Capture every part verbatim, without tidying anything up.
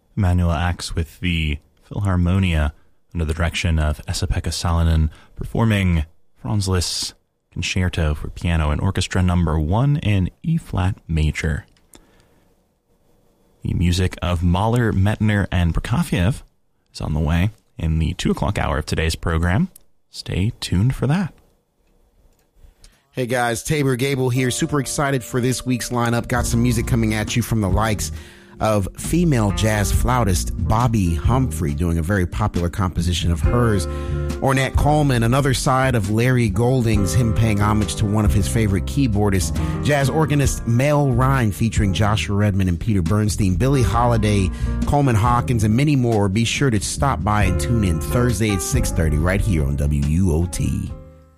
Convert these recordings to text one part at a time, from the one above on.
Emanuel Ax with the Philharmonia under the direction of Esa-Pekka Salonen performing Franz Liszt's Concerto for Piano and Orchestra number one in E-flat major. The music of Mahler, Mettner, and Prokofiev is on the way in the two o'clock hour of today's program. Stay tuned for that. Hey guys, Tabor Gable here. Super excited for this week's lineup. Got some music coming at you from the likes of female jazz flautist Bobby Humphrey doing a very popular composition of hers. Ornette Coleman, another side of Larry Golding's, him paying homage to one of his favorite keyboardists. Jazz organist Mel Rhine featuring Joshua Redman and Peter Bernstein. Billie Holiday, Coleman Hawkins, and many more. Be sure to stop by and tune in Thursday at six thirty right here on W U O T.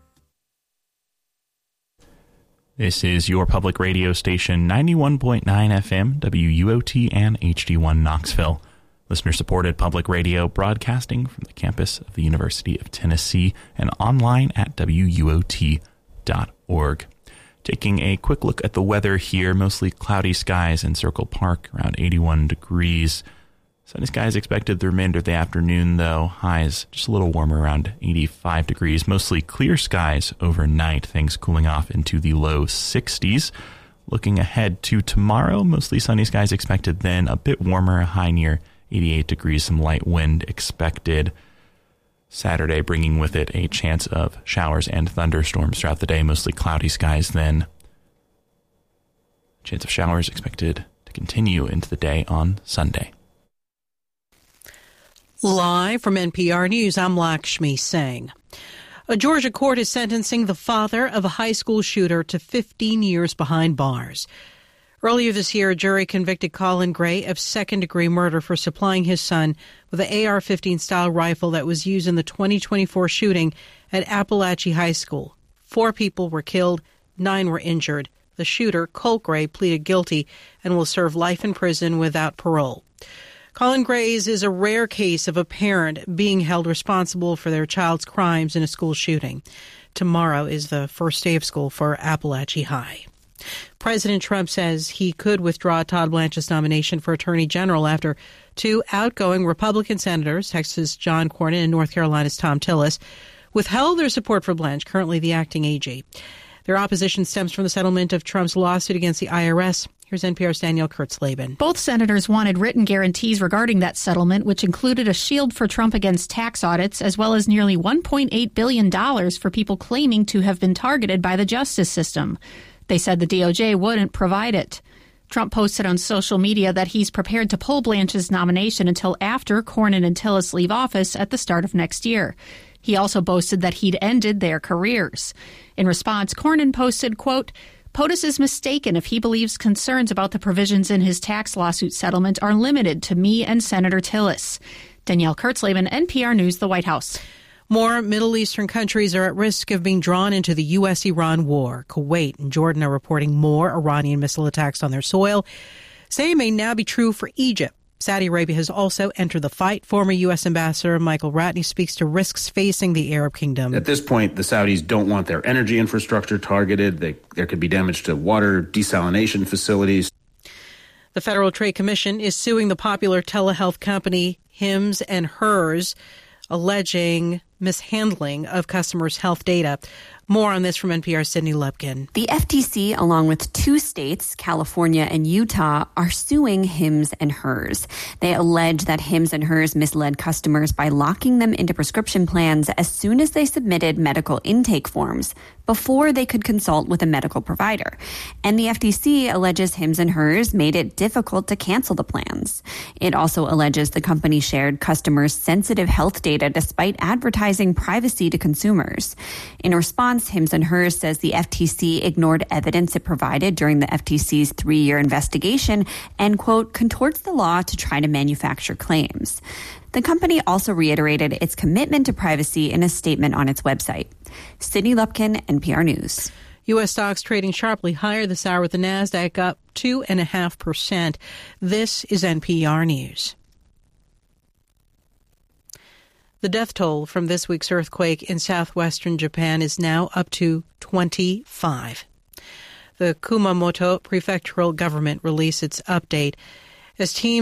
This is your public radio station, ninety-one point nine F M, W U O T and H D one Knoxville. Listener-supported public radio broadcasting from the campus of the University of Tennessee and online at W U O T dot org. Taking a quick look at the weather here, mostly cloudy skies in Circle Park, around eighty-one degrees. Sunny skies expected the remainder of the afternoon, though. Highs just a little warmer, around eighty-five degrees. Mostly clear skies overnight, things cooling off into the low sixties. Looking ahead to tomorrow, mostly sunny skies expected then, a bit warmer, a high near eighty-eight degrees, some light wind expected. Saturday bringing with it a chance of showers and thunderstorms throughout the day, mostly cloudy skies then. Chance of showers expected to continue into the day on Sunday. Live from N P R News, I'm Lakshmi Singh. A Georgia court is sentencing the father of a high school shooter to fifteen years behind bars. Earlier this year, a jury convicted Colin Gray of second-degree murder for supplying his son with an A R fifteen style rifle that was used in the twenty twenty-four shooting at Appalachia High School. Four people were killed, nine were injured. The shooter, Colt Gray, pleaded guilty and will serve life in prison without parole. Colin Gray's is a rare case of a parent being held responsible for their child's crimes in a school shooting. Tomorrow is the first day of school for Appalachia High. President Trump says he could withdraw Todd Blanche's nomination for Attorney General after two outgoing Republican senators, Texas' John Cornyn and North Carolina's Thom Tillis, withheld their support for Blanche, currently the acting A G. Their opposition stems from the settlement of Trump's lawsuit against the I R S. Here's N P R's Danielle Kurtzleben. Both senators wanted written guarantees regarding that settlement, which included a shield for Trump against tax audits, as well as nearly one point eight billion dollars for people claiming to have been targeted by the justice system. They said the D O J wouldn't provide it. Trump posted on social media that he's prepared to pull Blanche's nomination until after Cornyn and Tillis leave office at the start of next year. He also boasted that he'd ended their careers. In response, Cornyn posted, quote, POTUS is mistaken if he believes concerns about the provisions in his tax lawsuit settlement are limited to me and Senator Tillis. Danielle Kurtzleben, N P R News, the White House. More Middle Eastern countries are at risk of being drawn into the U S Iran war. Kuwait and Jordan are reporting more Iranian missile attacks on their soil. Same may now be true for Egypt. Saudi Arabia has also entered the fight. Former U S Ambassador Michael Ratney speaks to risks facing the Arab kingdom. At this point, the Saudis don't want their energy infrastructure targeted. They, there could be damage to water desalination facilities. The Federal Trade Commission is suing the popular telehealth company Hims and Hers, alleging mishandling of customers' health data. More on this from N P R's Sydney Lubkin. The F T C, along with two states, California and Utah, are suing Hims and Hers. They allege that Hims and Hers misled customers by locking them into prescription plans as soon as they submitted medical intake forms before they could consult with a medical provider. And the F T C alleges Hims and Hers made it difficult to cancel the plans. It also alleges the company shared customers' sensitive health data despite advertising privacy to consumers. In response, Hims and Hers says the F T C ignored evidence it provided during the F T C's three-year investigation and, quote, contorts the law to try to manufacture claims. The company also reiterated its commitment to privacy in a statement on its website. Sydney Lupkin, N P R News. U S stocks trading sharply higher this hour with the NASDAQ up two point five percent. This is N P R News. The death toll from this week's earthquake in southwestern Japan is now up to twenty-five. The Kumamoto prefectural government released its update as teams